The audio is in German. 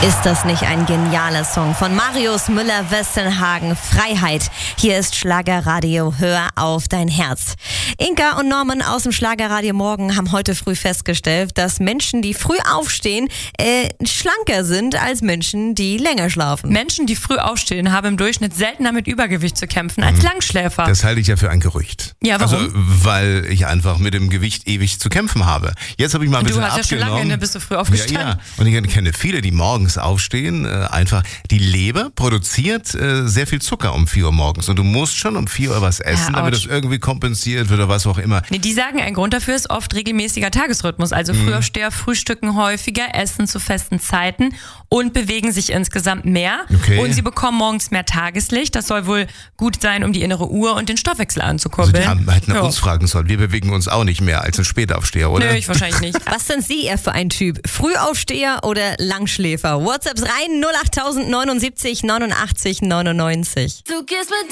Ist das nicht ein genialer Song von Marius Müller-Westernhagen? Freiheit. Hier ist Schlagerradio. Hör auf dein Herz. Inka und Norman aus dem Schlagerradio Morgen haben heute früh festgestellt, dass Menschen, die früh aufstehen, schlanker sind als Menschen, die länger schlafen. Menschen, die früh aufstehen, haben im Durchschnitt seltener mit Übergewicht zu kämpfen als Langschläfer. Das halte ich ja für ein Gerücht. Ja, warum? Also, weil ich einfach mit dem Gewicht ewig zu kämpfen habe. Jetzt habe ich mal ein bisschen abgenommen. Du hast ja schon lange, bist du früh aufgestanden. Ja. Und ich kenne viele, die morgens aufstehen, einfach, die Leber produziert sehr viel Zucker um 4 Uhr morgens und du musst schon um 4 Uhr was essen, damit das irgendwie kompensiert wird oder was auch immer. Nee, die sagen, ein Grund dafür ist oft regelmäßiger Tagesrhythmus, also Frühaufsteher frühstücken häufiger, essen zu festen Zeiten und bewegen sich insgesamt mehr. Okay. Und sie bekommen morgens mehr Tageslicht, das soll wohl gut sein, um die innere Uhr und den Stoffwechsel Also anzukurbeln. die hätten uns fragen sollen, wir bewegen uns auch nicht mehr als ein Spätaufsteher, oder? Nö, ich wahrscheinlich nicht. Was sind Sie eher für ein Typ? Frühaufsteher oder Langschläfer? WhatsApps rein 08079 89 99. Du gehst mit